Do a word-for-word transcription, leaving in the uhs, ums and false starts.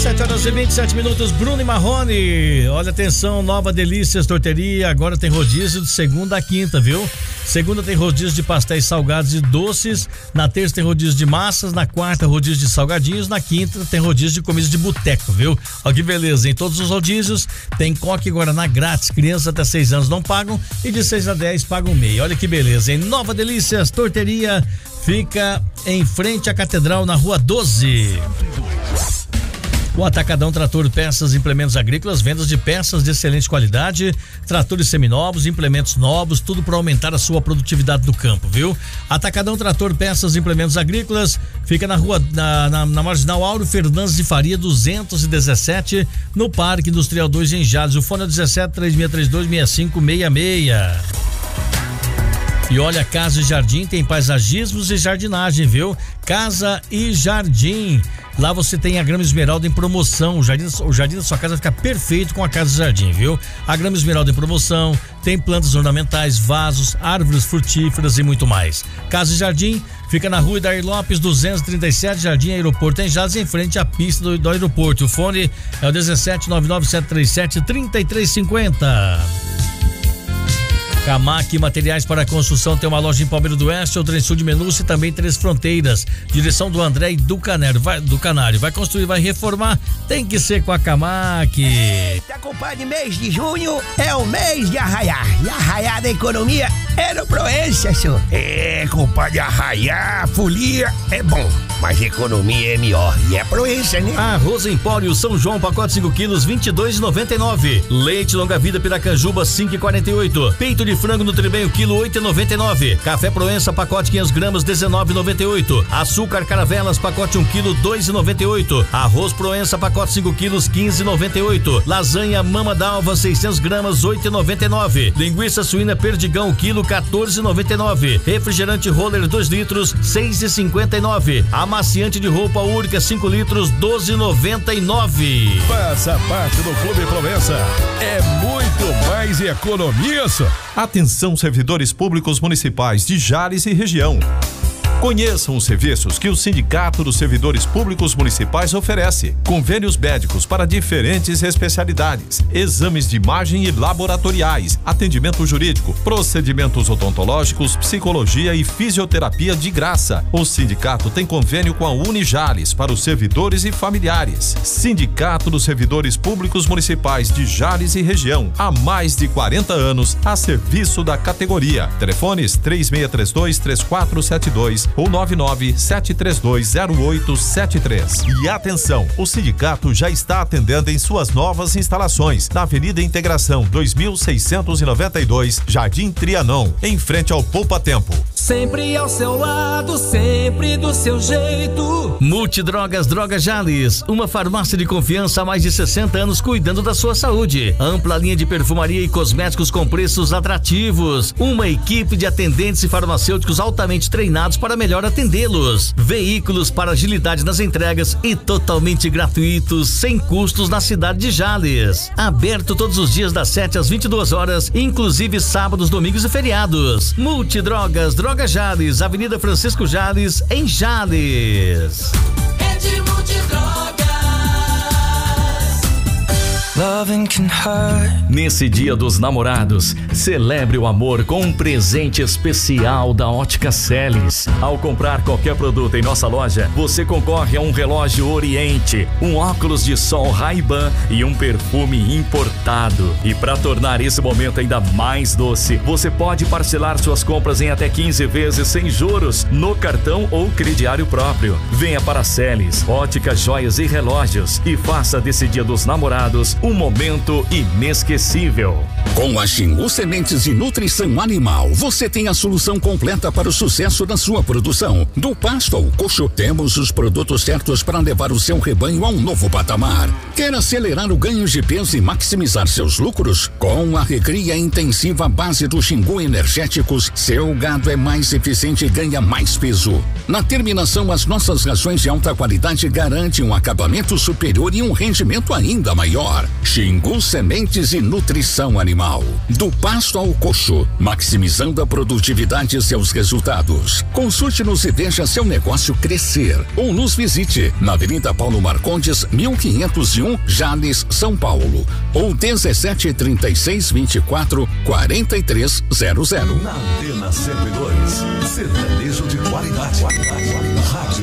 sete horas e vinte e sete minutos, Bruno e Marrone. Olha, atenção, Nova Delícias Torteria, agora tem rodízio de segunda a quinta, viu? Segunda tem rodízio de pastéis salgados e doces, na terça tem rodízio de massas, na quarta rodízio de salgadinhos, na quinta tem rodízio de comidas de boteco, viu? Olha que beleza, em todos os rodízios tem Coque Guaraná grátis, crianças até seis anos não pagam e de seis a dez pagam meio. Olha que beleza, em Nova Delícias Torteria, fica em frente à Catedral, na Rua doze. O Atacadão Trator Peças e Implementos Agrícolas, vendas de peças de excelente qualidade, tratores seminovos, implementos novos, tudo para aumentar a sua produtividade do campo, viu? Atacadão Trator Peças e Implementos Agrícolas, fica na rua, na, na, na Marginal Auro Fernandes de Faria, duzentos e dezessete, no Parque Industrial dois em Jales. O fone é dezessete, três seis três dois, seis cinco seis seis. E olha, Casa e Jardim tem paisagismos e jardinagem, viu? Casa e Jardim. Lá você tem a grama esmeralda em promoção. O jardim, o jardim da sua casa fica perfeito com a Casa e Jardim, viu? A grama esmeralda em promoção, tem plantas ornamentais, vasos, árvores frutíferas e muito mais. Casa e Jardim fica na Rua Idair Lopes, duzentos e trinta e sete, Jardim Aeroporto em Jales, em frente à pista do, do aeroporto. O fone é o dezessete, nove nove sete três sete, três três cinco zero. Camac Materiais para Construção tem uma loja em Palmeira do Oeste, outra em Sul de Menúcia e também Três Fronteiras. Direção do André e do Canário. Vai, do Canário. Vai construir, vai reformar, tem que ser com a Camac. Eita, compadre, mês de junho é o mês de arraiar. E arraiar da economia é no Proença, senhor. É, compadre, arraiar, folia é bom, mas economia é melhor. E é Proença, né? Arroz Empório São João, pacote cinco quilos, vinte e dois reais e noventa e nove centavos. Leite Longa Vida Piracanjuba, cinco reais e quarenta e oito centavos. Peito de frango no Tribenho, quilo oito reais e noventa e nove centavos. Café Proença, pacote quinhentas gramas, dezenove reais e noventa e oito centavos. Açúcar Caravelas, pacote um quilo, dois reais e noventa e oito centavos. Arroz Proença, pacote cinco quilos, quinze reais e noventa e oito centavos. Lasanha Mama d'Alva, seiscentas gramas, oito reais e noventa e nove centavos. Linguiça Suína Perdigão, quilo, quatorze reais e noventa e nove centavos. Refrigerante Roller, dois litros, seis reais e cinquenta e nove centavos. Amaciante de roupa única, cinco litros, doze reais e noventa e nove centavos. Faça parte do Clube Proença. É muito mais economia, só. Atenção, servidores públicos municipais de Jales e região. Conheçam os serviços que o Sindicato dos Servidores Públicos Municipais oferece. Convênios médicos para diferentes especialidades, exames de imagem e laboratoriais, atendimento jurídico, procedimentos odontológicos, psicologia e fisioterapia de graça. O sindicato tem convênio com a Unijales para os servidores e familiares. Sindicato dos Servidores Públicos Municipais de Jales e região, há mais de quarenta anos, a serviço da categoria. Telefones três seis três dois, três quatro sete dois ou nove nove sete três dois zero oito sete três. E atenção, o sindicato já está atendendo em suas novas instalações na Avenida Integração dois mil seiscentos e noventa e dois, Jardim Trianon, em frente ao Poupa Tempo. Sempre ao seu lado, sempre do seu jeito. Multidrogas Droga Jales, uma farmácia de confiança há mais de sessenta anos cuidando da sua saúde. Ampla linha de perfumaria e cosméticos com preços atrativos. Uma equipe de atendentes e farmacêuticos altamente treinados para melhor atendê-los. Veículos para agilidade nas entregas e totalmente gratuitos, sem custos na cidade de Jales. Aberto todos os dias das sete às vinte e duas horas, inclusive sábados, domingos e feriados. Multidrogas Droga Jales, Avenida Francisco Jales, em Jales. Rede Multidrogas. Loving can hurt. Nesse Dia dos Namorados, celebre o amor com um presente especial da Ótica Celis. Ao comprar qualquer produto em nossa loja, você concorre a um relógio Oriente, um óculos de sol Ray-Ban e um perfume importado. E para tornar esse momento ainda mais doce, você pode parcelar suas compras em até quinze vezes sem juros no cartão ou crediário próprio. Venha para a Celis, Ótica, Joias e Relógios e faça desse Dia dos Namorados um momento inesquecível. Com a Xingu Sementes e Nutrição Animal, você tem a solução completa para o sucesso da sua produção. Do pasto ao coxo, temos os produtos certos para levar o seu rebanho a um novo patamar. Quer acelerar o ganho de peso e maximizar seus lucros? Com a recria intensiva base do Xingu Energéticos, seu gado é mais eficiente e ganha mais peso. Na terminação, as nossas rações de alta qualidade garantem um acabamento superior e um rendimento ainda maior. Xingu Xingu Sementes e Nutrição Animal. Do pasto ao coxo, maximizando a produtividade e seus resultados. Consulte-nos e veja seu negócio crescer. Ou nos visite na Avenida Paulo Marcondes, mil quinhentos e um, Jales, São Paulo. Ou dezessete, trinta e seis, vinte e quatro, quarenta e três zero zero. Na Antena cento e dois, sertanejo de qualidade. Rádio